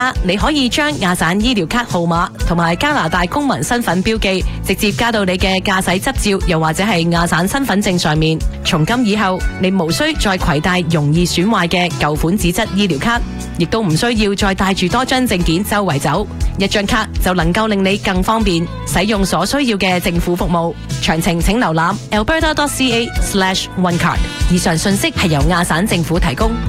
你可以將亞省醫療卡號碼同埋加拿大公民身份標記直接加到你嘅駕駛執照，又或者係亞省身份證上面。從今以後，你無需再攜帶容易損壞嘅舊款紙質醫療卡，亦都唔需要再帶住多張證件周圍走。一張卡就能夠令你更方便使用所需要嘅政府服務。詳情請瀏覽 alberta.ca/onecard。以上信息係由亞省政府提供。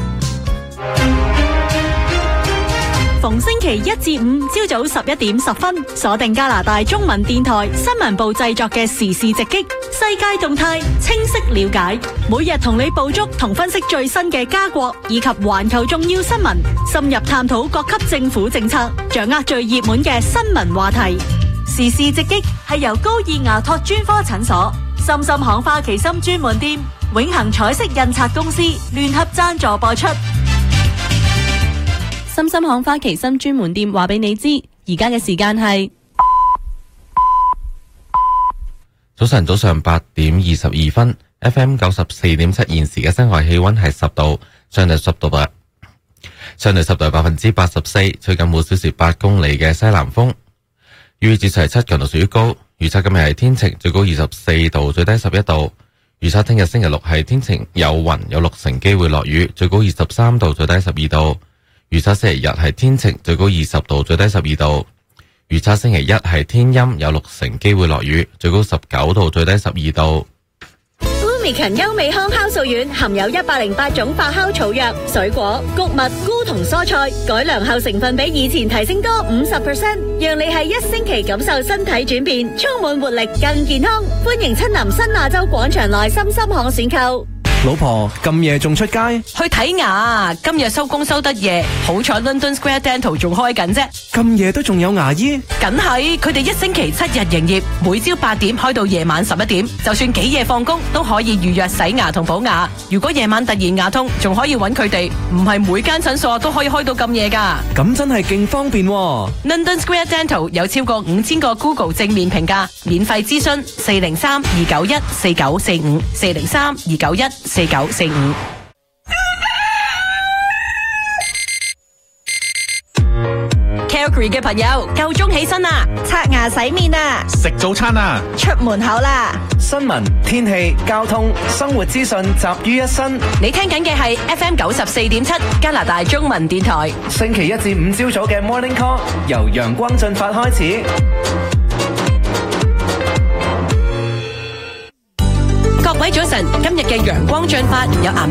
逢星期一至五朝早11點10分，鎖定加拿大中文電台新聞部製作嘅時事直擊，世界動態清晰了解，每日同你捕捉同分析最新嘅加國以及環球重要新聞，深入探討各級政府政策，掌握最熱門嘅新聞話題。時事直擊係由高爾牙托專科診所、深深行花旗參專門店、永恆彩色印刷公司聯合贊助播出。 深深行花旗參專門店話俾你知，而家嘅時間係早上8點22分 ，FM 94.7，現時嘅室外氣溫係10度，相對濕度係84%，吹緊每小時8公里嘅西南風。預指數係7，強度屬於高。預測今日係天晴，最高24度，最低11度。預測聽日星期六係天晴有雲，有6成機會落雨，最高23度，最低12度。預測星期日係天晴，最高20度，最低12度。預測星期一係天陰，有6成機會落雨，最高19度，最低12度。 Umi 優美康酵素丸含有108種發酵草藥、水果、穀物、菇同蔬菜，改良後成分比以前提升多50%，讓你喺1星期感受身體轉變，充滿活力，更健康。歡迎親臨新亞洲廣場內深深巷選購。 老婆咁夜仲出街？ 去睇牙，今日收工收得夜，好彩 London Square Dental 仲開緊啫。 咁夜都仲有牙醫？ 梗係，佢哋1星期7日營業，每朝8點開到夜晚11點，就算幾夜放工都可以預約洗牙同補牙。如果夜晚突然牙痛，仲可以揾佢哋，唔係每間診所都可以開到咁夜噶。 咁真係勁方便喎。 London Square Dental 有超過5000個 Google 正面評價，免費諮詢403-291-4945 403-291-4945。Calgary 嘅朋友，夠鐘起身啦， 刷牙洗面啦， 食早餐啦， 出門口啦。 新聞、天氣、交通、生活資訊集於一身。 你聽緊嘅係 FM 94.7加拿大中文電台。 星期一至五朝早嘅 Morning Call， 由陽光進發開始。 各位早晨，今日嘅陽光進發有